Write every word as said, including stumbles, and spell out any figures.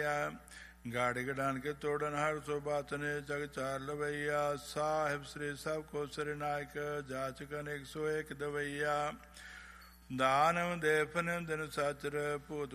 ਗਾੜੀ ਗਡਾਨ ਕੇ ਤੋੜਨ ਹਰ ਸੋ ਬਾਤਨੇ ਜਗ ਚਾਰ ਲਵਈਆ। ਸਾਹਿਬ ਸ੍ਰੀ ਸਭ ਕੋ ਸ੍ਰੀ ਨਾਇਕ ਜਾਚਕਨ ਇੱਕ ਸੌ ਇੱਕ ਦਵਈਆ। ਦਾਨਮ ਦੇਫਨ ਦਿਨ ਸਾਚਰ ਭੂਤ